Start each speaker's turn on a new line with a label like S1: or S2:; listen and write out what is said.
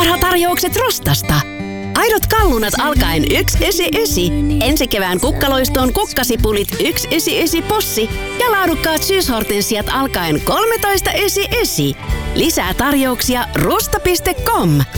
S1: Tarhatarjoukset Rostasta. Aidot kallunat alkaen 199. Ensi kevään kukkaloistoon kukkasipulit 199 possi ja laadukkaat syyshortensiat alkaen 13,99. Lisää tarjouksia ruosta.com.